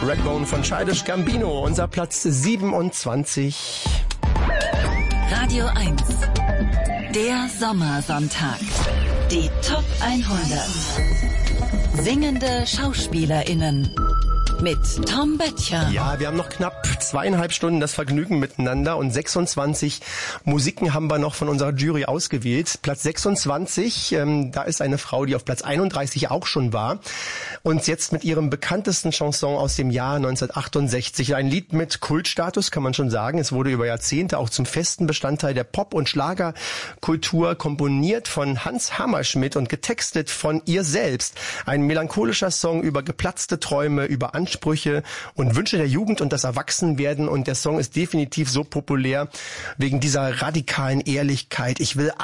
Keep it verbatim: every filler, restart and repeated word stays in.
Redbone von Childish Gambino, unser Platz siebenundzwanzig. Radio eins, der Sommersonntag. Die Top hundert. Singende SchauspielerInnen. Mit Tom Böttcher. Ja, wir haben noch knapp zweieinhalb Stunden das Vergnügen miteinander und sechsundzwanzig Musiken haben wir noch von unserer Jury ausgewählt. Platz sechsundzwanzig, ähm, da ist eine Frau, die auf Platz einunddreißig auch schon war und jetzt mit ihrem bekanntesten Chanson aus dem Jahr neunzehnhundertachtundsechzig. Ein Lied mit Kultstatus, kann man schon sagen. Es wurde über Jahrzehnte auch zum festen Bestandteil der Pop- und Schlagerkultur, komponiert von Hans Hammerschmidt und getextet von ihr selbst. Ein melancholischer Song über geplatzte Träume, über Ansprüche und Wünsche der Jugend und das Erwachsenwerden, und der Song ist definitiv so populär wegen dieser radikalen Ehrlichkeit. Ich will